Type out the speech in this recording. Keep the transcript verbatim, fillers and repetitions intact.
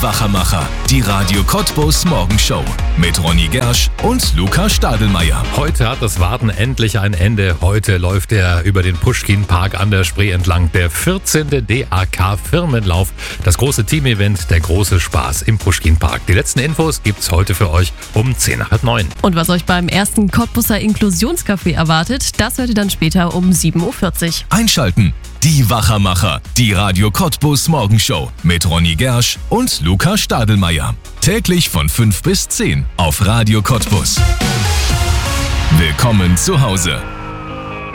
Wachermacher, die Radio Cottbus Morgenshow mit Ronny Gersch und Luca Stadelmeier. Heute hat das Warten endlich ein Ende. Heute läuft er über den Puschkin-Park an der Spree entlang. Der vierzehnte D A K-Firmenlauf. Das große Teamevent, der große Spaß im Puschkin-Park. Die letzten Infos gibt's heute für euch um zehn nach halb neun. Und was euch beim ersten Cottbuser Inklusionscafé erwartet, das hört ihr dann später um sieben Uhr vierzig. Einschalten. Die Wachermacher, die Radio Cottbus Morgenshow mit Ronny Gersch und Luca Stadelmeier. Täglich von fünf bis zehn auf Radio Cottbus. Willkommen zu Hause.